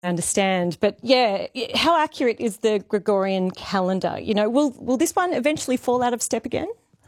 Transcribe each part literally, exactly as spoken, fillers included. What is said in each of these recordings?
understand. But yeah, how accurate is the Gregorian calendar? You know, will will this one eventually fall out of step again?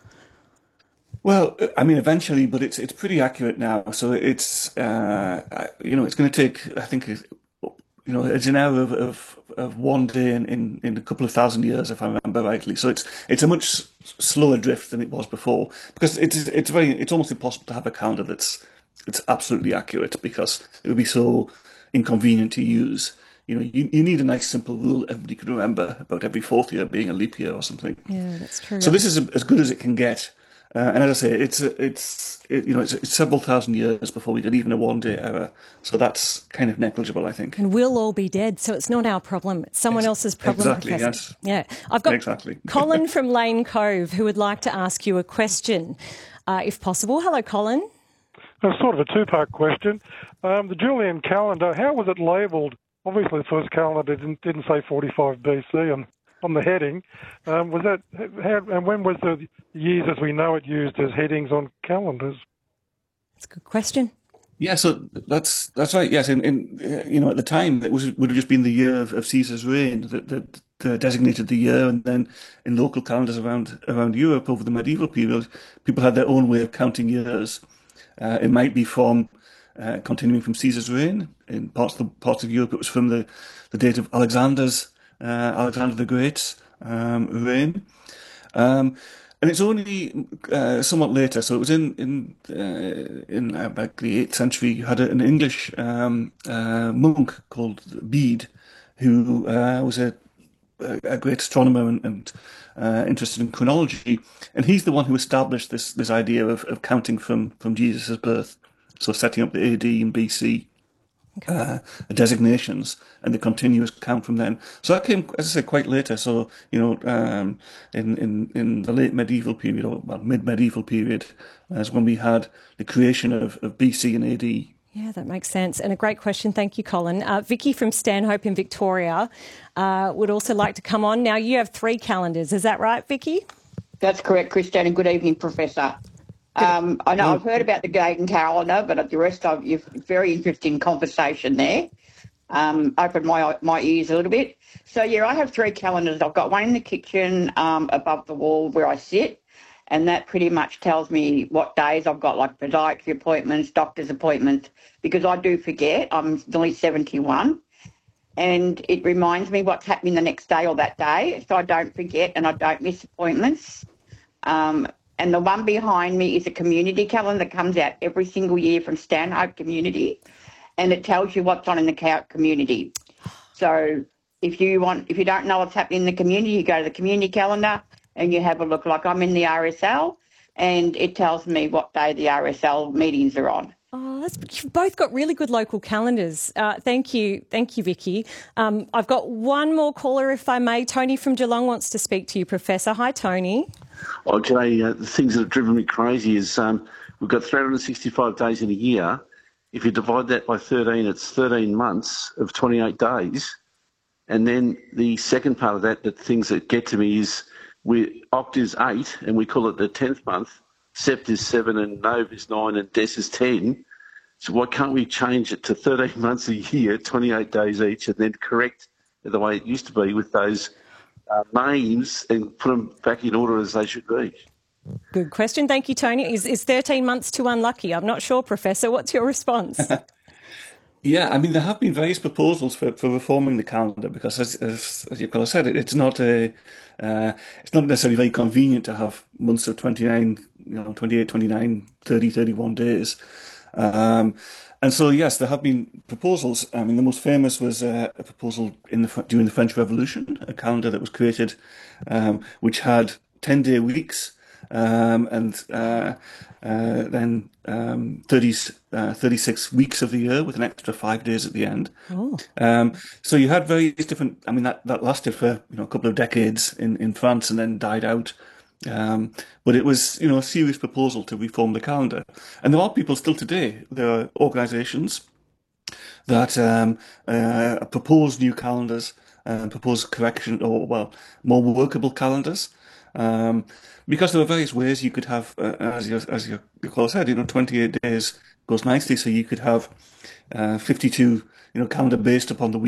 Well, I mean, eventually, but it's it's pretty accurate now. So it's uh, you know it's going to take, I think, you know, it's an hour of, of, of one day in, in, in a couple of thousand years, if I remember rightly. So it's it's a much slower drift than it was before, because it's it's very it's almost impossible to have a calendar that's it's absolutely accurate, because it would be so inconvenient to use. You know, you, you need a nice simple rule everybody could remember about every fourth year being a leap year or something. Yeah, that's true. So this is a, as good as it can get. Uh, and as I say, it's it's it, you know it's, it's several thousand years before we get even a one-day error. So that's kind of negligible, I think. And we'll all be dead, so it's not our problem. It's someone Ex- else's problem, exactly, Professor. yes. Yeah, I've got exactly. Colin from Lane Cove who would like to ask you a question, uh, if possible. Hello, Colin. It's sort of a two-part question. Um, the Julian calendar, how was it labelled? Obviously, the first calendar didn't didn't say forty-five B C on on the heading. Um, was that how, and when was the years as we know it used as headings on calendars? That's a good question. Yeah, so that's that's right. Yes, in, in uh, you know at the time it was would have just been the year of, of Caesar's reign that, that uh, designated the year, and then in local calendars around around Europe over the medieval period, people had their own way of counting years. Uh, it might be from uh, continuing from Caesar's reign. In parts of the parts of Europe, it was from the, the date of Alexander's uh, Alexander the Great's um, reign. Um, And it's only uh, somewhat later, so it was in in uh, in about the eighth century. You had an English um, uh, monk called Bede, who uh, was a, a great astronomer and, and uh, interested in chronology, and he's the one who established this this idea of, of counting from from Jesus' birth, so setting up the A D and B C. Okay. Uh, designations and the continuous count from then. So that came, as I say, quite later. So you know, um, in in in the late medieval period, or well, mid medieval period, as when we had the creation of, of B C and A D. Yeah, that makes sense. And a great question. Thank you, Colin. Uh, Vicky from Stanhope in Victoria uh, would also like to come on. Now, you have three calendars. Is that right, Vicky? That's correct, Christiane, and good evening, Professor. Um, I know I've heard about the Gregorian calendar, but the rest of you, very interesting conversation there. Um, opened my my ears a little bit. So, yeah, I have three calendars. I've got one in the kitchen um, above the wall where I sit, and that pretty much tells me what days I've got, like podiatry appointments, doctor's appointments, because I do forget. I'm nearly seventy-one, and it reminds me what's happening the next day or that day, so I don't forget and I don't miss appointments. Um And the one behind me is a community calendar that comes out every single year from Stanhope Community, and it tells you what's on in the community. So if you want, if you don't know what's happening in the community, you go to the community calendar and you have a look. Like I'm in the R S L, and it tells me what day the R S L meetings are on. Oh, that's, you've both got really good local calendars. Uh, thank you. Thank you, Vicky. Um, I've got one more caller, if I may. Tony from Geelong wants to speak to you, Professor. Hi, Tony. Oh, Jay, uh, the things that have driven me crazy is um, we've got three hundred sixty-five days in a year. If you divide that by thirteen, it's thirteen months of twenty-eight days. And then the second part of that, the things that get to me is we Oct is eight, and we call it the tenth month. Sept is seven, and Nov is nine, and Des is ten. So why can't we change it to thirteen months a year, twenty-eight days each, and then correct the way it used to be with those uh, names and put them back in order as they should be? Good question. Thank you, Tony. Is, is thirteen months too unlucky? I'm not sure, Professor. What's your response? Yeah, I mean, there have been various proposals for, for reforming the calendar because, as, as, as you've kind of said, it, it's not a, uh, it's not necessarily very convenient to have months of twenty-nine, you know, twenty-eight, twenty-nine, thirty, thirty-one days. Um, and so, yes, there have been proposals. I mean, the most famous was uh, a proposal in the during the French Revolution, a calendar that was created, um, which had ten-day weeks. Um, and uh, uh, then um, thirty, uh, thirty-six weeks of the year with an extra five days at the end. Oh. Um, so you had various different, I mean, that, that lasted for you know a couple of decades in, in France and then died out. Um, but it was, you know, a serious proposal to reform the calendar. And there are people still today, there are organisations that um, uh, propose new calendars, uh, propose correction or, well, more workable calendars. Um, because there are various ways you could have, uh, as your, as your, your caller said, you know, twenty-eight days goes nicely. So you could have uh, fifty-two, you know, calendar based upon the week.